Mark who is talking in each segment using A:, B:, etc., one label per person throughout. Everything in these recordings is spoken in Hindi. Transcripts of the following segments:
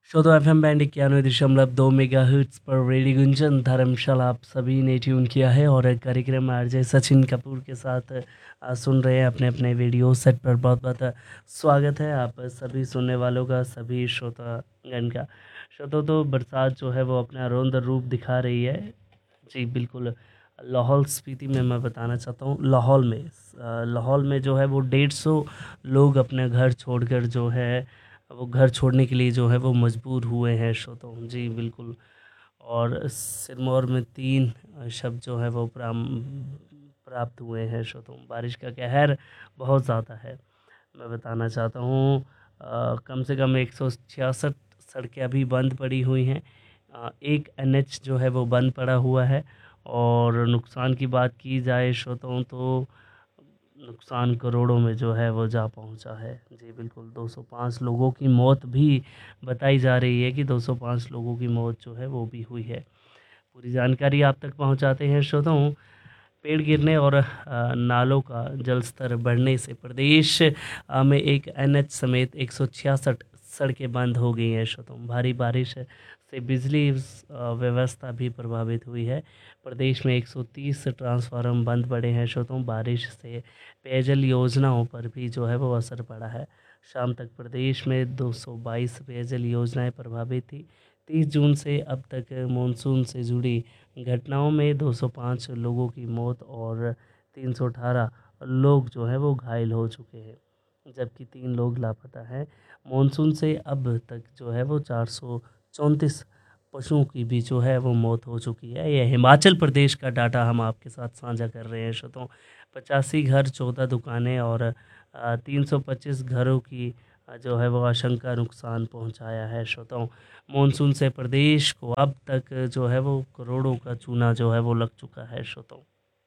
A: श्रोतो FM बैंड 91.2 मेगाहर्ट्ज़ पर रेडियो गुंजन धर्मशाला आप सभी ने ट्यून किया है और कार्यक्रम आरजे सचिन कपूर के साथ सुन रहे हैं अपने अपने वीडियो सेट पर। बहुत बहुत स्वागत है आप सभी सुनने वालों का, सभी श्रोतागण का। श्रोतो तो बरसात जो है वो अपना रौद्र रूप दिखा रही है जी बिल्कुल। लाहौल स्पीति में मैं बताना चाहता हूँ, लाहौल में जो है वो 150 लोग अपने घर छोड़कर जो है वो घर छोड़ने के लिए जो है वो मजबूर हुए हैं श्रोतो जी बिल्कुल। और सिरमौर में 3 शव जो है वो प्राप्त हुए हैं श्रोतो। बारिश का कहर बहुत ज़्यादा है। मैं बताना चाहता हूँ कम से कम 166 सड़कें अभी बंद पड़ी हुई हैं। एक NH जो है वो बंद पड़ा हुआ है। और नुकसान की बात की जाए श्रोताओं तो नुकसान करोड़ों में जो है वो जा पहुंचा है जी बिल्कुल। 205 लोगों की मौत भी बताई जा रही है कि 205 लोगों की मौत जो है वो भी हुई है। पूरी जानकारी आप तक पहुंचाते हैं श्रोताओं। पेड़ गिरने और नालों का जल स्तर बढ़ने से प्रदेश में एक NH समेत 166 सड़कें बंद हो गई हैं श्रोताओं। भारी बारिश से बिजली व्यवस्था भी प्रभावित हुई है। प्रदेश में 130 ट्रांसफार्मर बंद पड़े हैं श्रोताओं। बारिश से पेयजल योजनाओं पर भी जो है वो असर पड़ा है। शाम तक प्रदेश में 222 पेयजल योजनाएं प्रभावित थी। 30 जून से अब तक मानसून से जुड़ी घटनाओं में 205 लोगों की मौत और 318 लोग जो है वो घायल हो चुके हैं, जबकि 3 लोग लापता हैं। मानसून से अब तक जो है वो 434 पशुओं की भी जो है वो मौत हो चुकी है। यह हिमाचल प्रदेश का डाटा हम आपके साथ साझा कर रहे हैं श्रोताओं। 85 घर, 14 दुकानें और 325 घरों की जो है वो आशंका नुकसान पहुंचाया है श्रोताओं। मानसून से प्रदेश को अब तक जो है वो करोड़ों का चूना जो है वो लग चुका है श्रोताओं।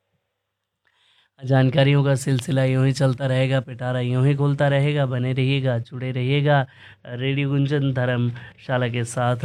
A: जानकारियों का सिलसिला यूँ ही चलता रहेगा, पिटारा यूँ ही खुलता रहेगा। बने रहिएगा, जुड़े रहिएगा रेडियो गुंजन धर्मशाला के साथ।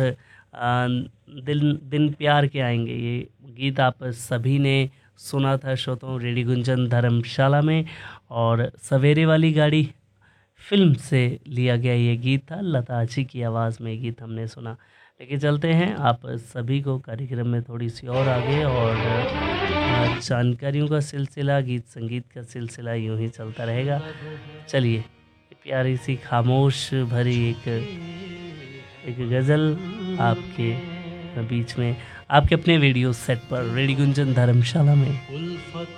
A: दिन दिन प्यार के आएंगे, ये गीत आप सभी ने सुना था श्रोताओं रेडियो गुंजन धर्मशाला में। और सवेरे वाली गाड़ी फिल्म से लिया गया ये गीत था। लता जी की आवाज़ में ये गीत हमने सुना। लेके चलते हैं आप सभी को कार्यक्रम में थोड़ी सी और आगे, और जानकारियों का सिलसिला, गीत संगीत का सिलसिला यूं ही चलता रहेगा। चलिए प्यारी सी खामोश भरी एक गज़ल आपके बीच में, आपके अपने वीडियो सेट पर रेडियो गुंजन धर्मशाला में।